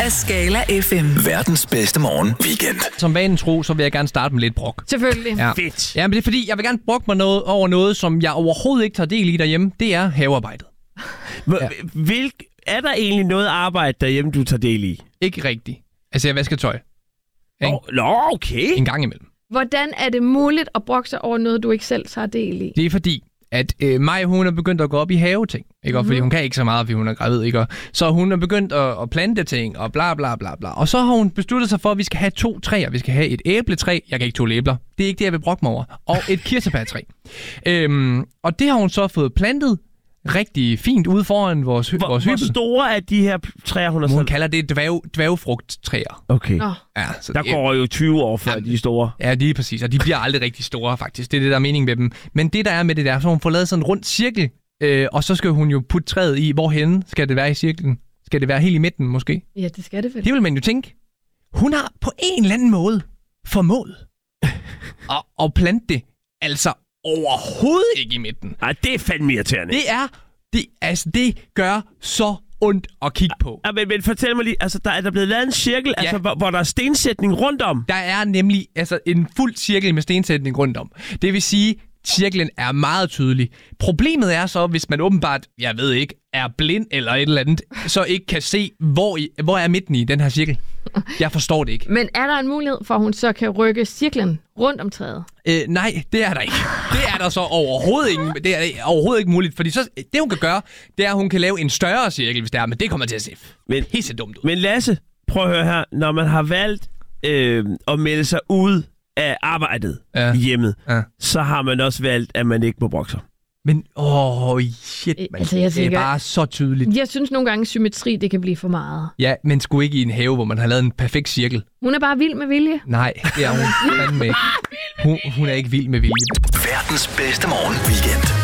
af Skala FM. Verdens bedste morgen weekend. Som vanen tro, så vil jeg gerne starte med lidt brok. Selvfølgelig. Ja. Fedt. Ja, men det er fordi, jeg vil gerne brokke mig over noget, som jeg overhovedet ikke tager del i derhjemme. Det er havearbejdet. Er der egentlig noget arbejde derhjemme, du tager del i? Ikke rigtigt. Altså, jeg vasker tøj. Okay. En gang imellem. Hvordan er det muligt at brokke sig over noget, du ikke selv tager del i? Det er fordi, at Maj, hun er begyndt at gå op i haveting. Ikke? Mm-hmm. Fordi hun kan ikke så meget, fordi hun er gravid. Ikke? Så hun er begyndt at plante ting og bla bla bla bla. Og så har hun besluttet sig for, at vi skal have 2 træer. Vi skal have et æbletræ. Jeg kan ikke tåle æbler. Det er ikke det, jeg vil brokke mig over. Og et kirsebærtræ. Og det har hun så fået plantet rigtig fint ude foran vores hytte. Hvor store er de her træer, hun har Hun selv? kalder det dværgfrugttræer. Okay. Ja, så Der går jo 20 år før de er store. Ja, det er præcis, og de bliver aldrig rigtig store, faktisk. Det er det, der er meningen med dem. Men det, der er med det der, så hun får lavet sådan en rund cirkel, og så skal hun jo putte træet i. Hvorhenne skal det være i cirklen? Skal det være helt i midten, måske? Ja, det skal det vel. Det vil man jo tænke. Hun har på en eller anden måde formået at plante det, altså overhovedet ikke i midten. Ej, det er fandme irriterende. Det gør så ondt at kigge på. Ja, men fortæl mig lige, altså der er blevet lavet en cirkel, altså, hvor der er stensætning rundt om. Der er nemlig en fuld cirkel med stensætning rundt om. Det vil sige, cirklen er meget tydelig. Problemet er så, hvis man åbenbart, jeg ved ikke, er blind eller et eller andet, så ikke kan se, hvor er midten i den her cirkel. Jeg forstår det ikke. Men er der en mulighed for, at hun så kan rykke cirklen rundt om træet? Nej, det er der ikke. Det er der så overhovedet ikke. Det er overhovedet ikke muligt, fordi så, det hun kan gøre, det er, at hun kan lave en større cirkel, hvis det er, men det kommer til at se helt så dumt ud. Men Lasse, prøv at høre her. Når man har valgt at melde sig ud af arbejdet i hjemmet, så har man også valgt, at man ikke må brokke sig. Men, shit, man. Altså, jeg tænker, det er bare så tydeligt. Jeg synes nogle gange, symmetri, det kan blive for meget. Ja, men sgu ikke i en have, hvor man har lavet en perfekt cirkel. Hun er bare vild med vilje. Nej, det er hun fandme ikke. Hun er ikke vild med vilje. Verdens bedste morgen weekend.